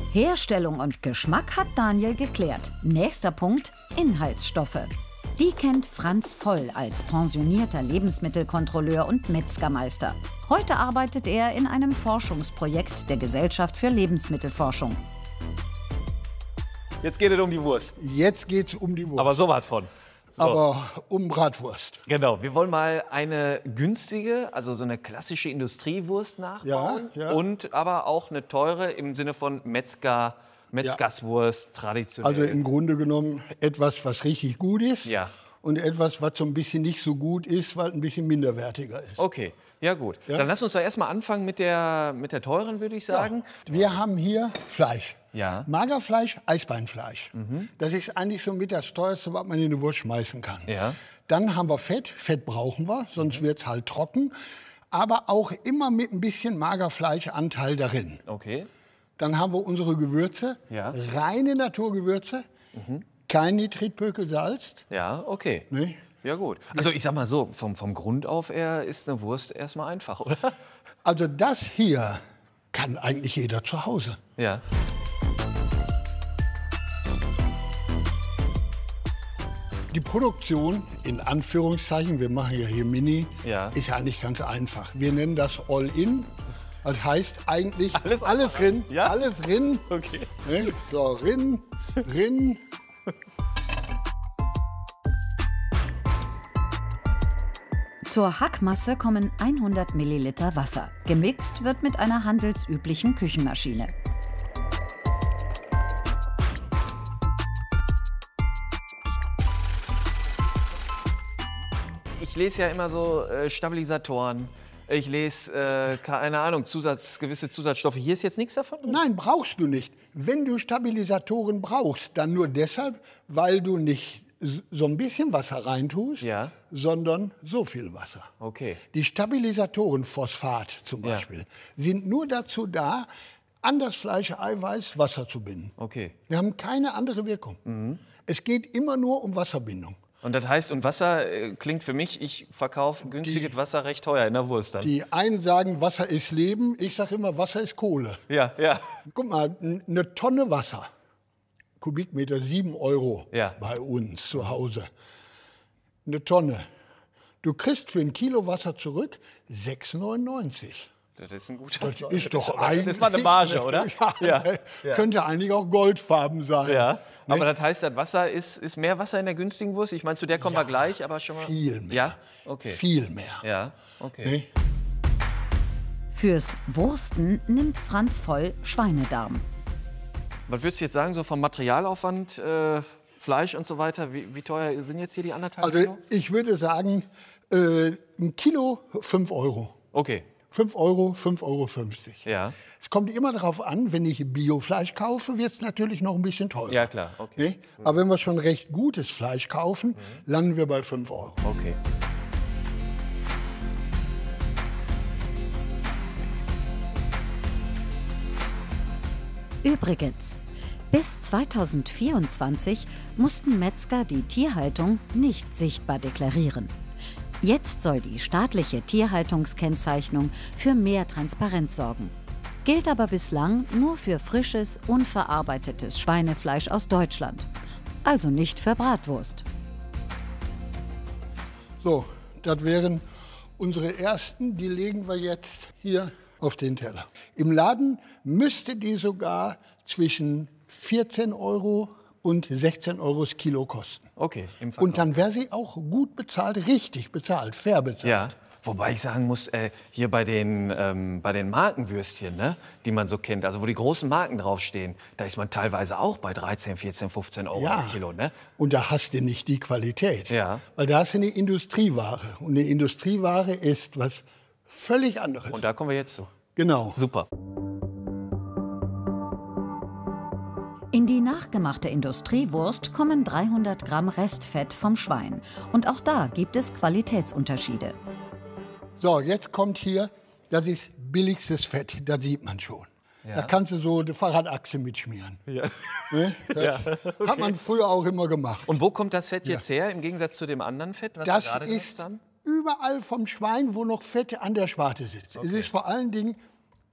Herstellung und Geschmack hat Daniel geklärt. Nächster Punkt: Inhaltsstoffe. Die kennt Franz Voll als pensionierter Lebensmittelkontrolleur und Metzgermeister. Heute arbeitet er in einem Forschungsprojekt der Gesellschaft für Lebensmittelforschung. Jetzt geht es um die Wurst. Jetzt geht's um die Wurst. Aber so was von. So. Aber um Bratwurst. Genau, wir wollen mal eine günstige, also so eine klassische Industriewurst nachbauen. Ja. Und aber auch eine teure im Sinne von Metzgerswurst, traditionell. Also im Grunde genommen etwas, was richtig gut ist. Ja. Und etwas, was so ein bisschen nicht so gut ist, weil ein bisschen minderwertiger ist. Okay, ja gut. Ja? Dann lass uns doch erstmal anfangen mit der teuren, würde ich sagen. Ja. Wir haben hier Fleisch. Ja. Magerfleisch, Eisbeinfleisch. Das ist eigentlich so mit das teuerste, was man in eine Wurst schmeißen kann. Ja. Dann haben wir Fett. Fett brauchen wir, sonst wird es halt trocken. Aber auch immer mit ein bisschen Magerfleischanteil darin. Okay. Dann haben wir unsere Gewürze, reine Naturgewürze, kein Nitritpökel, Salz. Ja, okay. Nee? Ja gut. Also ich sag mal so, vom Grund auf her ist eine Wurst erstmal einfach, oder? Also das hier kann eigentlich jeder zu Hause. Ja. Die Produktion, in Anführungszeichen, wir machen ja hier Mini, ist eigentlich ganz einfach. Wir nennen das All-In. Das heißt eigentlich alles drin. Ja? Alles drin. Okay. Ne? So, drin. Zur Hackmasse kommen 100 Milliliter Wasser. Gemixt wird mit einer handelsüblichen Küchenmaschine. Ich lese ja immer so Stabilisatoren. Ich lese, keine Ahnung, gewisse Zusatzstoffe. Hier ist jetzt nichts davon drin? Nein, brauchst du nicht. Wenn du Stabilisatoren brauchst, dann nur deshalb, weil du nicht so ein bisschen Wasser reintust, sondern so viel Wasser. Okay. Die Stabilisatoren, Phosphat zum Beispiel, sind nur dazu da, an das Fleischeiweiß Wasser zu binden. Okay. Wir haben keine andere Wirkung. Es geht immer nur um Wasserbindung. Und das heißt, und Wasser klingt für mich, ich verkaufe günstiges Wasser recht teuer in der Wurst dann. Die einen sagen, Wasser ist Leben, ich sage immer, Wasser ist Kohle. Ja. Guck mal, eine Tonne Wasser, Kubikmeter 7 € bei uns zu Hause. Eine Tonne. Du kriegst für ein Kilo Wasser zurück 6,99 €. Das ist ein guter. Das ist doch eigentlich. Das ist mal eine Marge, oder? Ja. Könnte eigentlich auch goldfarben sein. Ja. Ne? Aber das heißt, das Wasser ist mehr Wasser in der günstigen Wurst? Ich meine, zu der kommen wir gleich, aber schon mal. Viel mehr. Ja? Okay. Viel mehr. Ja, okay. Ne? Fürs Wursten nimmt Franz Voll Schweinedarm. Was würdest du jetzt sagen, so vom Materialaufwand, Fleisch und so weiter, wie teuer sind jetzt hier die 1,5 Kilo? Also ich würde sagen, ein Kilo 5 €. Okay. 5 €, 5,50 €. Ja. Es kommt immer darauf an, wenn ich Biofleisch kaufe, wird es natürlich noch ein bisschen teurer. Ja, klar. Okay. Ne? Aber wenn wir schon recht gutes Fleisch kaufen, landen wir bei 5 €. Okay. Übrigens, bis 2024 mussten Metzger die Tierhaltung nicht sichtbar deklarieren. Jetzt soll die staatliche Tierhaltungskennzeichnung für mehr Transparenz sorgen. Gilt aber bislang nur für frisches, unverarbeitetes Schweinefleisch aus Deutschland. Also nicht für Bratwurst. So, das wären unsere ersten, die legen wir jetzt hier auf den Teller. Im Laden müsste die sogar zwischen 14 € und 16 € das Kilo kosten. Okay, im Verkauf. Und dann wäre sie auch gut bezahlt, richtig bezahlt, fair bezahlt. Ja, wobei ich sagen muss, hier bei den Markenwürstchen, ne, die man so kennt, also wo die großen Marken draufstehen, da ist man teilweise auch bei 13, 14, 15 € Ja. im Kilo. Ne? Und da hast du nicht die Qualität. Ja. Weil da hast du eine Industrieware. Und eine Industrieware ist was völlig anderes. Und da kommen wir jetzt zu. Genau. Super. In die nachgemachte Industriewurst kommen 300 Gramm Restfett vom Schwein. Und auch da gibt es Qualitätsunterschiede. So, jetzt kommt hier, das ist billigstes Fett, das sieht man schon. Ja. Da kannst du so die Fahrradachse mitschmieren. Ja. Ne? Das hat man früher auch immer gemacht. Und wo kommt das Fett jetzt her, im Gegensatz zu dem anderen Fett, was Das wir gerade ist haben? überall vom Schwein, wo noch Fett an der Sparte sitzt. Okay. Es ist vor allen Dingen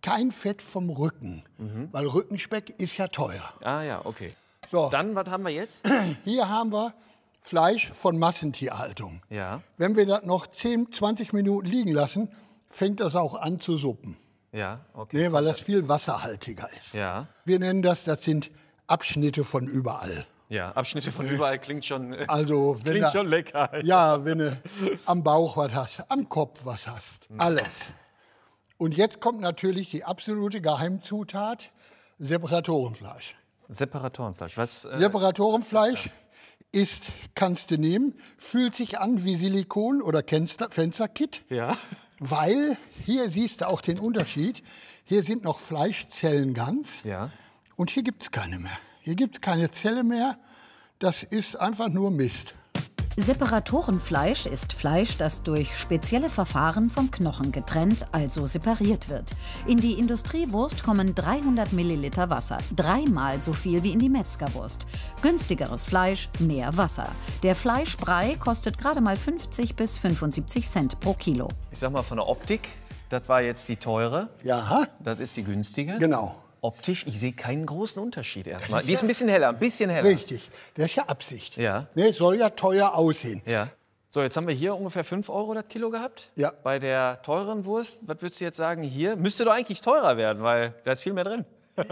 kein Fett vom Rücken, weil Rückenspeck ist ja teuer. Ah ja, okay. So, Dann, was haben wir jetzt? hier haben wir Fleisch von Massentierhaltung. Ja, Wenn wir das noch 10, 20 Minuten liegen lassen, fängt das auch an zu suppen, ja, okay. ne, weil das viel wasserhaltiger ist. Ja, Wir nennen das sind Abschnitte von überall. ja. Abschnitte von überall klingt schon, Also wenn klingt du, schon lecker. ja, wenn du am Bauch was hast, am Kopf was hast, alles. Und jetzt kommt natürlich die absolute Geheimzutat, Separatorenfleisch. Separatorenfleisch. Was? Separatorenfleisch kannst du nehmen, fühlt sich an wie Silikon oder Fensterkit, Ja. weil hier siehst du auch den Unterschied. Hier sind noch Fleischzellen ganz Ja. und hier gibt es keine mehr. Hier gibt es keine Zelle mehr, das ist einfach nur Mist. Separatorenfleisch ist Fleisch, das durch spezielle Verfahren vom Knochen getrennt, also separiert wird. In die Industriewurst kommen 300 Milliliter Wasser, 3-mal so viel wie in die Metzgerwurst. Günstigeres Fleisch, mehr Wasser. Der Fleischbrei kostet gerade mal 50 bis 75 Cent pro Kilo. Ich sag mal, von der Optik, das war jetzt die teure, Ja, das ist die günstige. genau. Optisch, ich sehe keinen großen Unterschied erstmal. Die ist ein bisschen heller, ein bisschen heller. Richtig, das ist ja Absicht. Ja. Ne, soll ja teuer aussehen. Ja. So, jetzt haben wir hier ungefähr 5 Euro das Kilo gehabt. Ja. Bei der teuren Wurst, was würdest du jetzt sagen, hier müsste doch eigentlich teurer werden, weil da ist viel mehr drin.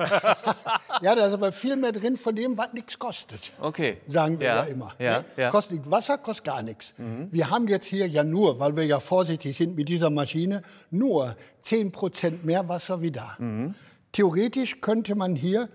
Ja, da ist aber viel mehr drin von dem, was nichts kostet. Okay. Sagen wir ja immer. Ja, ne? ja. Kostet Wasser, kostet gar nichts. Wir haben jetzt hier ja nur, weil wir ja vorsichtig sind mit dieser Maschine, nur 10% mehr Wasser wie da. Theoretisch könnte man hier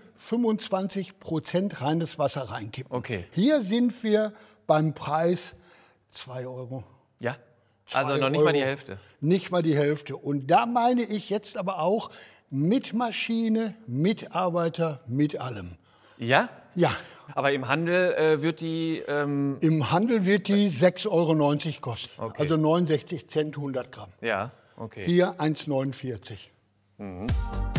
25% reines Wasser reinkippen. Okay. Hier sind wir beim Preis 2 Euro. Ja. Also 2 noch nicht mal die Euro. Hälfte. Nicht mal die Hälfte. Und da meine ich jetzt aber auch mit Maschine, Mitarbeiter, mit allem. Ja? Ja, Aber im Handel wird die. im Handel wird die 6,90 Euro kosten. Okay. Also 69 Cent 100 Gramm. Ja, okay. Hier 1,49.